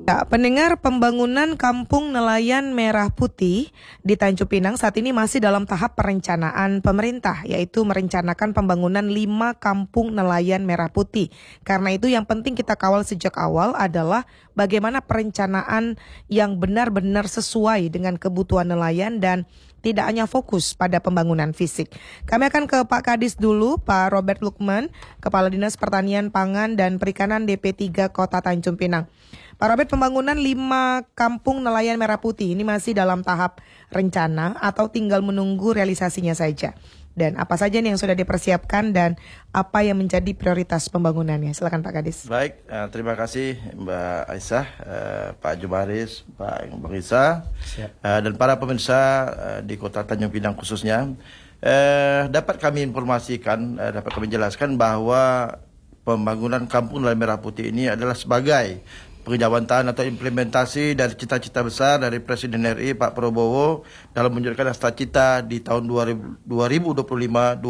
Ya, pendengar, pembangunan Kampung Nelayan Merah Putih di Tanjung Pinang saat ini masih dalam tahap perencanaan pemerintah, yaitu merencanakan pembangunan 5 Kampung Nelayan Merah Putih. Karena itu yang penting kita kawal sejak awal adalah bagaimana perencanaan yang benar-benar sesuai dengan kebutuhan nelayan dan tidak hanya fokus pada pembangunan fisik. Kami akan ke Pak Kadis dulu, Pak Robert Lukman, Kepala Dinas Pertanian, Pangan, dan Perikanan DP3 Kota Tanjung Pinang. Pak Robert, pembangunan 5 Kampung Nelayan Merah Putih ini masih dalam tahap rencana atau tinggal menunggu realisasinya saja? Dan apa saja nih yang sudah dipersiapkan dan apa yang menjadi prioritas pembangunannya? Silakan Pak Kadis. Baik, terima kasih Mbak Aisyah, Pak Jubaris, Pak Bang Isa, dan para pemirsa di Kota Tanjung Pinang khususnya. Dapat kami informasikan, dapat kami jelaskan bahwa pembangunan Kampung Nelayan Merah Putih ini adalah sebagai penjawaban atau implementasi dari cita-cita besar dari Presiden RI Pak Prabowo dalam menunjukkan cita di tahun 2025-2029,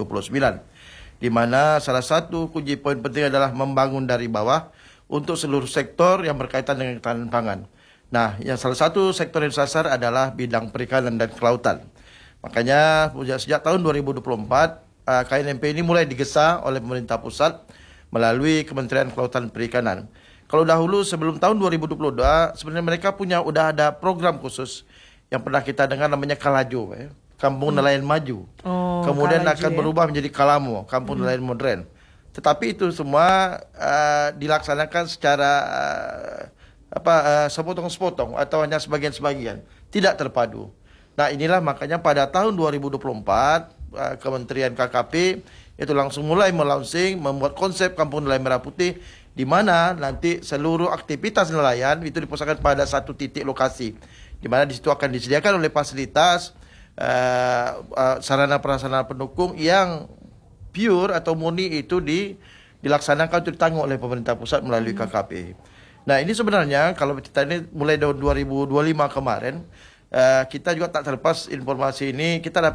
di mana salah satu kunci poin penting adalah membangun dari bawah untuk seluruh sektor yang berkaitan dengan ketahanan pangan. Nah, yang salah satu sektor yang disasar adalah bidang perikanan dan kelautan. Makanya sejak tahun 2024 KNMP ini mulai digesa oleh pemerintah pusat melalui Kementerian Kelautan dan Perikanan. Kalau dahulu sebelum tahun 2022 sebenarnya mereka udah ada program khusus yang pernah kita dengar namanya Kalajo, Kampung Nelayan Maju. Kemudian Kalajo, akan berubah menjadi Kalamo, Kampung Nelayan Modern. Tetapi itu semua dilaksanakan secara sepotong-sepotong atau hanya sebagian-sebagian, tidak terpadu. Nah, inilah makanya pada tahun 2024 Kementerian KKP itu langsung mulai melaunching, membuat konsep Kampung Nelayan Merah Putih, di mana nanti seluruh aktivitas nelayan itu dipusatkan pada satu titik lokasi, di mana di situ akan disediakan oleh fasilitas sarana prasarana pendukung yang pure atau murni itu dilaksanakan untuk ditanggung oleh pemerintah pusat melalui KKP. Nah, ini sebenarnya kalau kita ini mulai tahun 2025 kemarin, kita juga tak terlepas informasi ini kita dapat